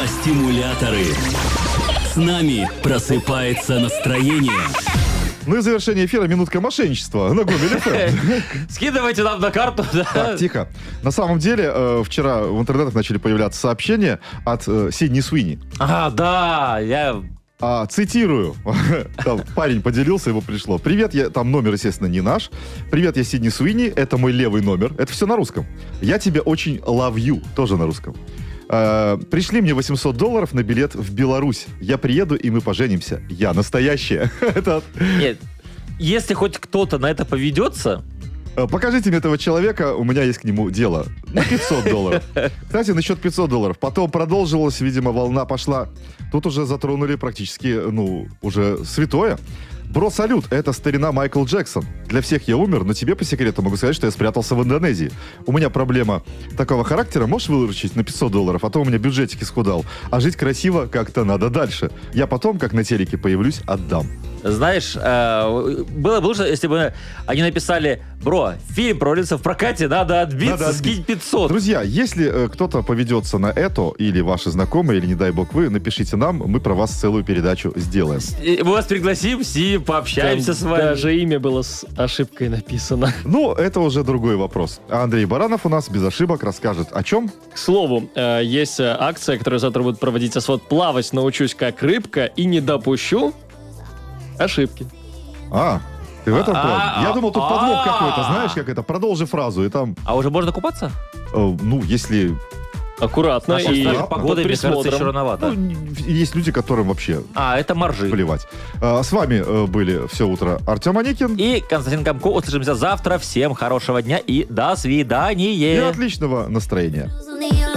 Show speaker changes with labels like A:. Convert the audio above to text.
A: Стимуляторы. С нами просыпается настроение.
B: Ну и завершение эфира минутка мошенничества на Гомель ФМ.
C: Скидывайте нам на карту.
B: Так, тихо. На самом деле, вчера в интернетах начали появляться сообщения от Сидни Суини.
C: Ага, да, я...
B: Цитирую. Там парень поделился, ему пришло. Привет, там номер, естественно, не наш. Привет, я Сидни Суини, это мой левый номер. Это все на русском. Я тебя очень love you, тоже на русском. Пришли мне $800 на билет в Беларусь. Я приеду, и мы поженимся. Я настоящая.
C: Нет, если хоть кто-то на это поведется...
B: Покажите мне этого человека, у меня есть к нему дело. На $500. Кстати, насчет $500. Потом продолжилась, видимо, волна пошла. Тут уже затронули практически, уже святое. Бро, салют, это старина Майкл Джексон. Для всех я умер, но тебе по секрету могу сказать, что я спрятался в Индонезии. У меня проблема такого характера, можешь выручить на $500, а то у меня бюджетик исхудал. А жить красиво как-то надо дальше. Я потом, как на телеке появлюсь, отдам.
C: Знаешь, было бы лучше, если бы они написали: бро, фильм провалится в прокате, надо отбиться, скинь 500.
B: Друзья, если кто-то поведется на это, или ваши знакомые, или, не дай бог, вы, напишите нам, мы про вас целую передачу сделаем.
C: Мы вас пригласим, пообщаемся с вами.
D: Даже имя было с ошибкой написано.
B: Ну, это уже другой вопрос. А Андрей Баранов у нас без ошибок расскажет о чем?
D: К слову, есть акция, которую завтра будут проводить ОСВОД «Плавать научусь как рыбка и не допущу ошибки».
B: Ты в этом плане? Я думал, тут подвох какой-то, знаешь, как это? Продолжи фразу, и там...
C: А уже можно купаться?
B: Если...
D: Аккуратно и
C: погода, мне кажется, еще рановато.
B: Есть люди, которым вообще...
C: это моржи.
B: Плевать. С вами были все утро Артем Аникин.
C: И Константин Комко. Услышимся завтра. Всем хорошего дня и до свидания.
B: И отличного настроения.